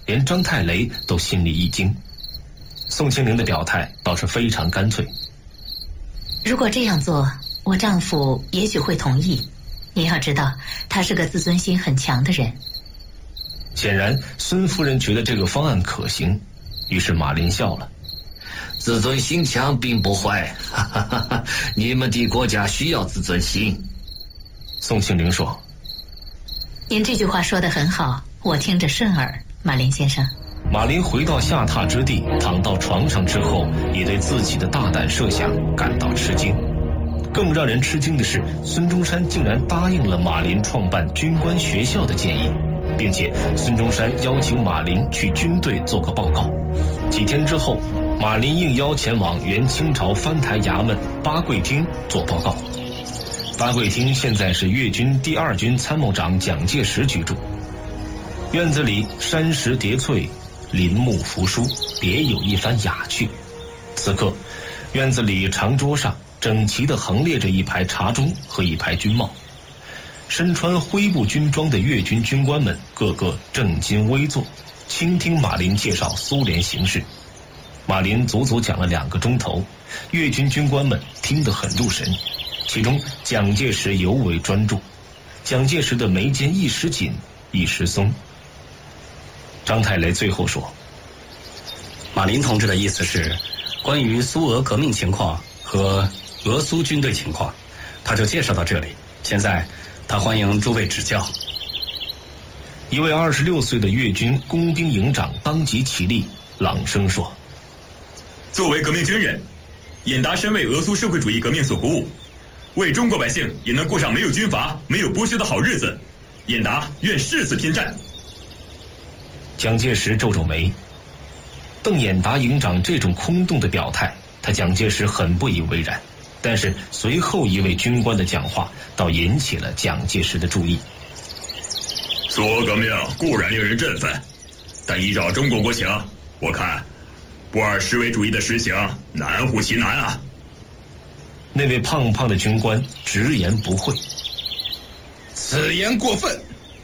连张太雷都心里一惊。宋庆龄的表态倒是非常干脆： 如果这样做，我丈夫也许会同意。你要知道，他是个自尊心很强的人。 显然孙夫人觉得这个方案可行，于是马林笑了： 自尊心强并不坏，哈哈哈哈，你们的国家需要自尊心。 宋庆龄说： 您这句话说得很好，我听着顺耳，马林先生。 马林回到下榻之地，躺到床上之后，也对自己的大胆设想感到吃惊。更让人吃惊的是，孙中山竟然答应了马林创办军官学校的建议，并且孙中山邀请马林去军队做个报告。几天之后，马林应邀前往原清朝藩台衙门八桂厅做报告。八桂厅现在是粤军第2军参谋长蒋介石居住，院子里山石叠翠，林木扶疏，别有一番雅趣。此刻院子里长桌上整齐地横列着一排茶盅和一排军帽，身穿灰布军装的粤军军官们个个正襟危坐，倾听马林介绍苏联形势。马林足足讲了2个钟头，粤军军官们听得很入神，其中蒋介石尤为专注。蒋介石的眉间一时紧一时松。张太雷最后说： 马林同志的意思是，关于苏俄革命情况和俄苏军队情况，他就介绍到这里。现在他欢迎诸位指教。 一位26岁的粤军工兵营长当即起立，朗声说： 作为革命军人，演达深为俄苏社会主义革命所鼓舞，为中国百姓也能过上没有军阀、没有剥削的好日子，演达愿誓死拼战。 蒋介石皱皱眉，邓演达营长这种空洞的表态，他蒋介石很不以为然。但是随后一位军官的讲话倒引起了蒋介石的注意。 苏俄革命固然令人振奋，但依照中国国情，我看布尔什维主义的实行难乎其难啊。 那位胖胖的军官直言不讳： 此言过分。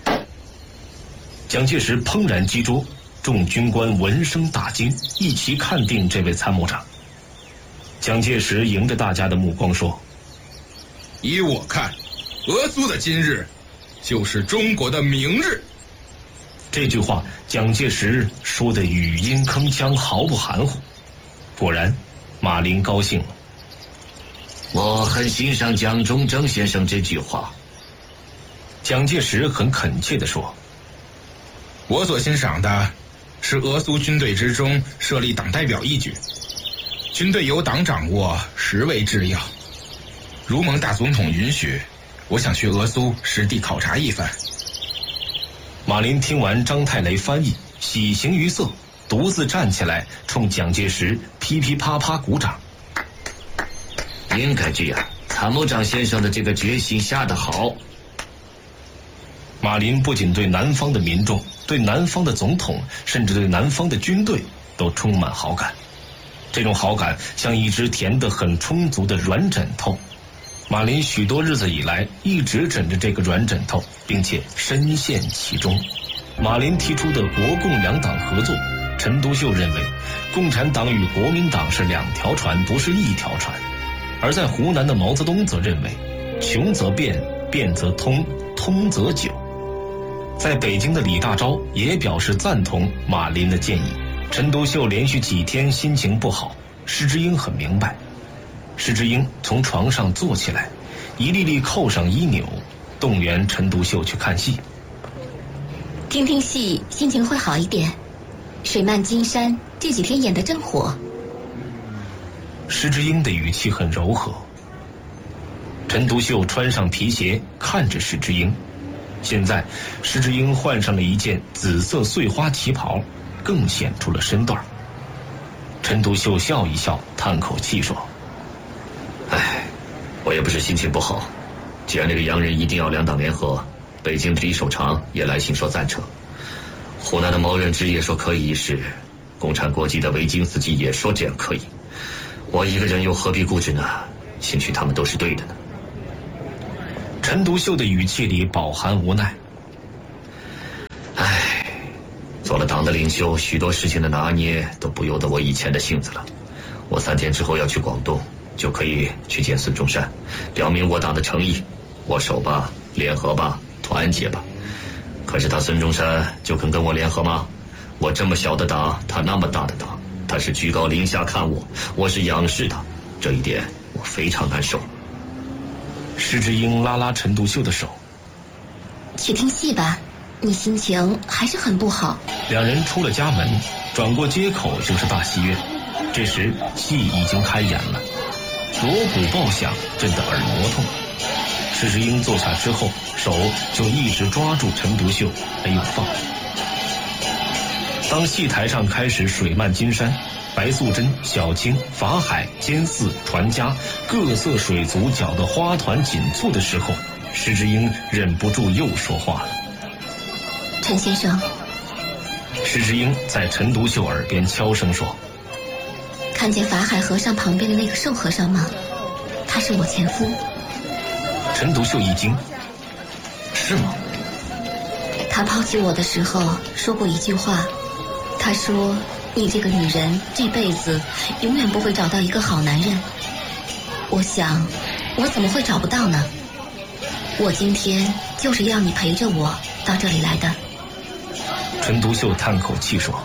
蒋介石怦然击桌，众军官闻声大惊，一齐看定这位参谋长。蒋介石迎着大家的目光说： 依我看，俄苏的今日就是中国的明日。 这句话蒋介石说的语音铿锵，毫不含糊。果然马林高兴了。 我很欣赏蒋中正先生这句话。 蒋介石很恳切地说： 我所欣赏的是俄苏军队之中设立党代表一举，军队由党掌握实为制要。如蒙大总统允许，我想去俄苏实地考察一番。 马林听完张太雷翻译，喜形于色，独自站起来冲蒋介石噼噼啪啪鼓掌。 应该这样，参谋长先生的这个决心下得好。 马林不仅对南方的民众，对南方的总统，甚至对南方的军队都充满好感。这种好感像一只填得很充足的软枕头。马林许多日子以来一直枕着这个软枕头，并且深陷其中。马林提出的国共两党合作，陈独秀认为共产党与国民党是2条船，不是1条船。而在湖南的毛泽东则认为穷则变，变则通，通则久。在北京的李大钊也表示赞同马林的建议。陈独秀连续几天心情不好，施之英很明白。施之英从床上坐起来，一粒粒扣上衣纽，动员陈独秀去看戏。 听听戏，心情会好一点。水漫金山这几天演得真火。 施之英的语气很柔和。陈独秀穿上皮鞋，看着施之英。现在施之英换上了一件紫色碎花旗袍，更显出了身段。陈独秀笑一笑，叹口气说： 唉，我也不是心情不好。既然那个洋人一定要2党联合，北京的李守常也来信说赞成，湖南的毛任之也说可以一试，共产国际的维京斯基也说这样可以。我一个人又何必固执呢？兴许他们都是对的呢。 陈独秀的语气里饱含无奈。 唉，做了党的领袖，许多事情的拿捏都不由得我以前的性子了。我3天之后要去广东，就可以去见孙中山，表明我党的诚意，握手吧，联合吧，团结吧。可是他孙中山就肯跟我联合吗？我这么小的党，他那么大的党，他是居高临下看我，我是仰视他，这一点我非常难受。 施志英拉拉陈独秀的手， 去听戏吧，你心情还是很不好。 两人出了家门，转过街口就是大戏院。这时戏已经开演了，锣鼓爆响，震得耳膜痛。施志英坐下之后，手就一直抓住陈独秀，没有放。当戏台上开始水漫金山，白素贞、小青、法海、监寺、传家各色水族搅得花团锦簇的时候，施志英忍不住又说话了。 陈先生， 施志英在陈独秀耳边悄声说， 看见法海和尚旁边的那个瘦和尚吗？他是我前夫。 陈独秀一惊，是吗？ 他抛弃我的时候说过一句话，他说你这个女人这辈子永远不会找到一个好男人。我想我怎么会找不到呢？我今天就是要你陪着我到这里来的。 陈独秀叹口气说，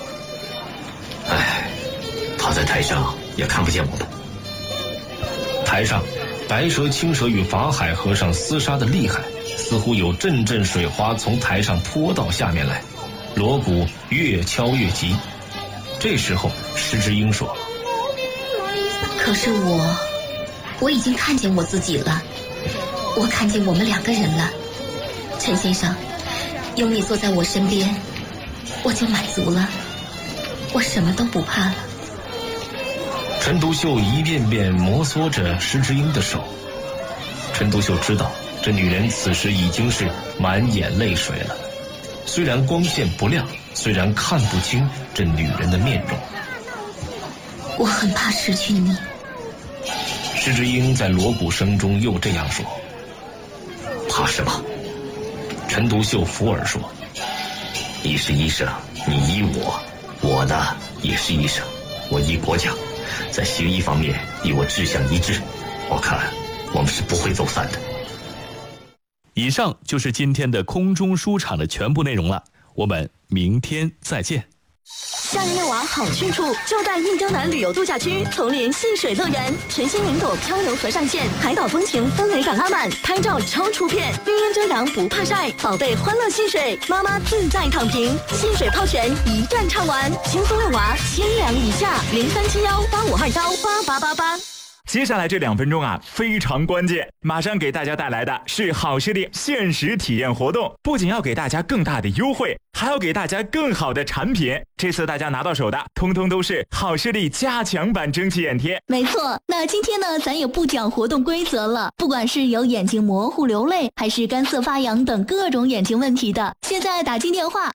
唉，他在台上也看不见我们。 台上白蛇、青蛇与法海和尚厮杀的厉害，似乎有阵阵水花从台上泼到下面来，锣鼓越敲越急。这时候施志英说， 可是我已经看见我自己了，我看见我们2个人了。陈先生，有你坐在我身边，我就满足了，我什么都不怕了。 陈独秀一遍遍摩挲着施志英的手，陈独秀知道这女人此时已经是满眼泪水了，虽然光线不亮，虽然看不清这女人的面容。 我很怕失去你。 施志英在锣鼓声中又这样说。 怕什么？ 陈独秀附耳说， 你是医生，你医我，我呢也是医生，我医国家，在行医方面与我志向一致，我看我们是不会走散的。 以上就是今天的空中书场的全部内容了，我们明天再见。 夏日遛娃好去处，就在印江南旅游度假区丛林戏水乐园，全新云朵漂流河上线，海岛风情氛围感拉满，拍照超出片，绿荫遮阳不怕晒，宝贝欢乐戏水，妈妈自在躺平，戏水泡泉一站唱完，轻松遛娃千2以下，037185218888。 接下来这2分钟啊，非常关键，马上给大家带来的是好视力限时体验活动，不仅要给大家更大的优惠，还要给大家更好的产品。这次大家拿到手的通通都是好视力加强版蒸汽眼贴。 没错，那今天呢，咱也不讲活动规则了，不管是有眼睛模糊流泪，还是干涩发痒等各种眼睛问题的，现在打进电话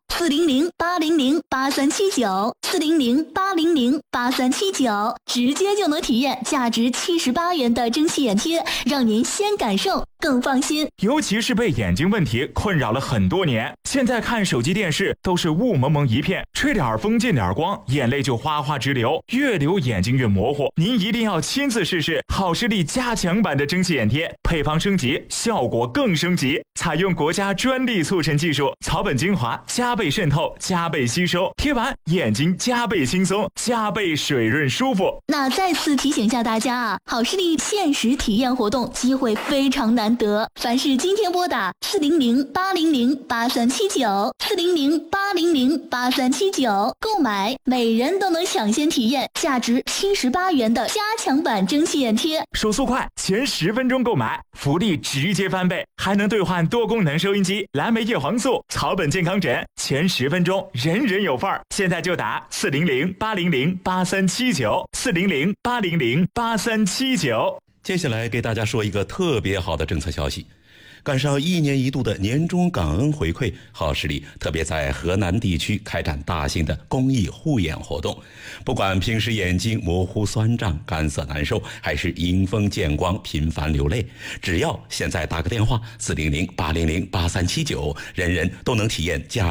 400-800-8379，400-800-8379，直接就能体验价值78元的蒸汽眼贴，让您先感受更放心。 尤其是被眼睛问题困扰了很多年，现在看手机电视都是雾蒙蒙一片，吹点风进点光，眼泪就哗哗直流，越流眼睛越模糊。您一定要亲自试试好视力加强版的蒸汽眼贴，配方升级，效果更升级，采用国家专利促成技术，草本精华加倍渗透，加倍吸收，贴完眼睛加倍轻松，加倍水润舒服。 那再次提醒一下大家啊，好视力限时体验活动机会非常难得，凡是今天拨打400-800-8379，400-800-8379购买，每人都能抢先体验价值78元的加强版蒸汽眼贴。 手速快，前10分钟购买，福利直接翻倍，还能兑换多功能收音机、蓝莓叶黄素、草本健康枕，前10分钟人人有份儿。现在就打400-800-8379，400-800-8379。 接下来给大家说一个特别好的政策消息。赶上1年1度的年终感恩回馈，好视力特别在河南地区开展大型的公益护眼活动。不管平时眼睛模糊酸胀、干涩难受，还是迎风见光频繁流泪，只要现在打个电话400-800-8379，人人都能体验价